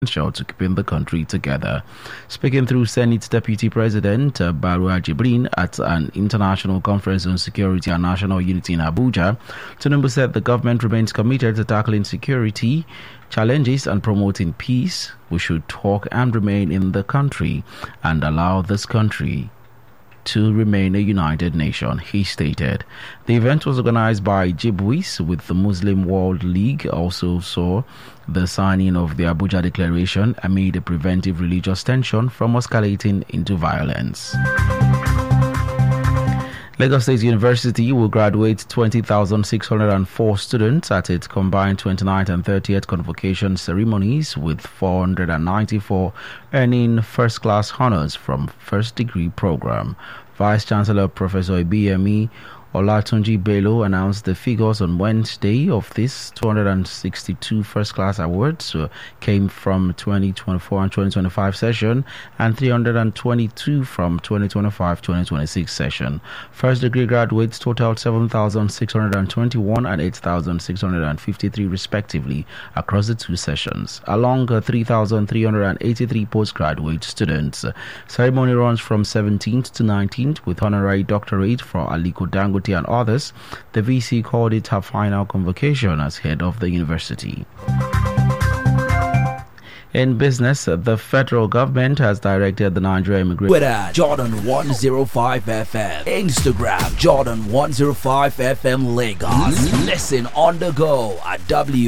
to keeping the country together. Speaking through Senate Deputy President Barua Jibrin at an international conference on security and national unity in Abuja, Tinubu said the government remains committed to tackling security challenges and promoting peace. We should talk and remain in the country and allow this country to remain a united nation, he stated. The event was organized by Jibwis with the Muslim World League. Also saw the signing of the Abuja Declaration amid a preventive religious tension from escalating into violence. Lagos State University will graduate 20,604 students at its combined 29th and 30th convocation ceremonies, with 494 earning first-class honors from first-degree program. Vice Chancellor Professor Ibiyemi Olatunji Bello announced the figures on Wednesday. Of this, 262 first-class awards came from 2024 and 2025 session, and 322 from 2025-2026 session. First-degree graduates totaled 7,621 and 8,653 respectively across the two sessions, along 3,383 postgraduate students. Ceremony runs from 17th to 19th with honorary doctorate for Aliko Dangote and others. The VC called it her final convocation as head of the university. In business, the federal government has directed the Nigeria Immigration Twitter, Jordan 105 FM. Instagram, Jordan 105 FM Lagos. Listen on the go at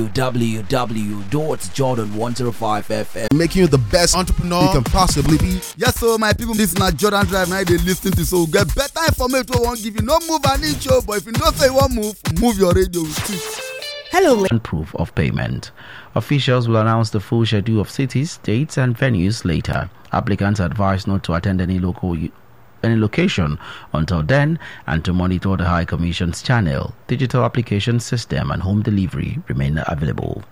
www.jordan105fm. Making you the best entrepreneur you can possibly be. Yes, so my people, this is not Jordan Drive. Now they listen to, so get better information. Won't give you no move an inch, but if you don't say one move your radio. Hello. And proof of payment. Officials will announce the full schedule of cities, dates, and venues later. Applicants are advised not to attend any location until then, and to monitor the High Commission's channel. Digital application system and home delivery remain available.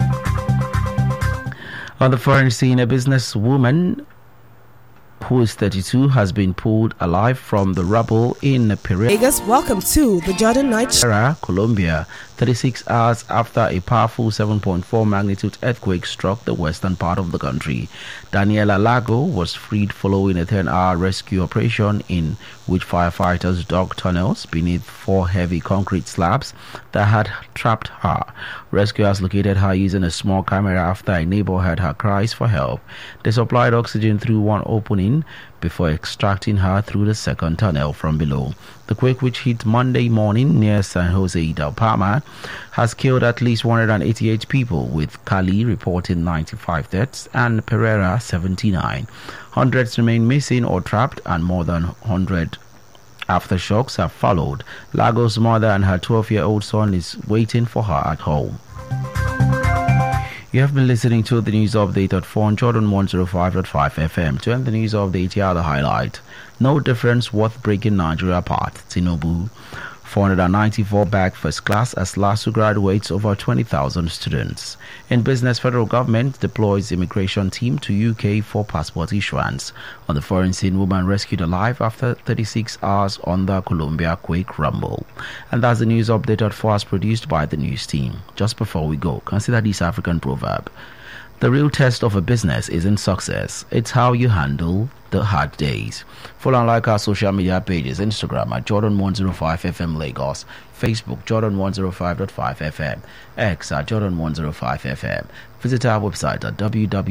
On the foreign scene, a businesswoman who is 32 has been pulled alive from the rubble in Pereira, Vegas. Welcome to the Jordan Night Show. Colombia, 36 hours after a powerful 7.4 magnitude earthquake struck the western part of the country. Daniela Lago was freed following a 10-hour rescue operation in which firefighters dug tunnels beneath 4 heavy concrete slabs that had trapped her. Rescuers located her using a small camera after a neighbor heard her cries for help. They supplied oxygen through one opening before extracting her through the second tunnel from below. The quake, which hit Monday morning near San Jose del Palma, has killed at least 188 people, with Cali reporting 95 deaths and Pereira 79. Hundreds remain missing or trapped, and more than 100 aftershocks have followed. Lago's mother and her 12-year-old son is waiting for her at home. You have been listening to the news update at 4 on Jordan 105.5 FM. To end the news update, here are the highlight. No difference worth breaking Nigeria apart. Tinubu. 494 back first class as LASU graduates over 20,000 students. In business, federal government deploys immigration team to UK for passport issuance. On the foreign scene, woman rescued alive after 36 hours on the Colombia quake rumble. And that's the news update at 4 as produced by the news team. Just before we go, consider this African proverb. The real test of a business isn't success, it's how you handle the hard days. Follow and like our social media pages: Instagram at Jordan105FM Lagos, Facebook Jordan105.5FM, X at Jordan105FM. Visit our website at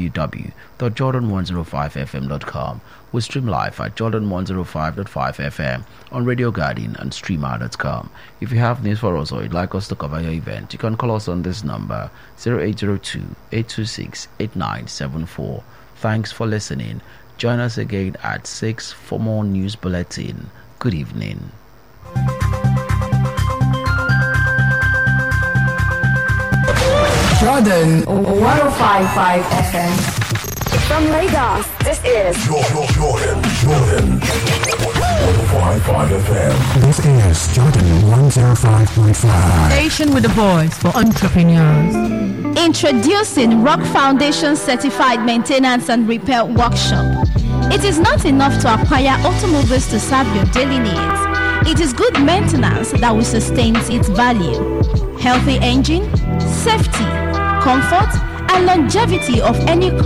www.jordan105fm.com. We stream live at Jordan105.5FM on Radio Garden and streamer.com. If you have news for us or you'd like us to cover your event, you can call us on this number 0802-826-8974. Thanks for listening. Join us again at 6 for more news bulletin. Good evening. Jordan 105.5 FM. From Lagos, this is Jordan 105.5 FM. This is Jordan 105.5. Station with a voice for entrepreneurs. Introducing Rock Foundation Certified Maintenance and Repair Workshop. It is not enough to acquire automobiles to serve your daily needs. It is good maintenance that will sustain its value. Healthy engine, safety, comfort, and longevity of any car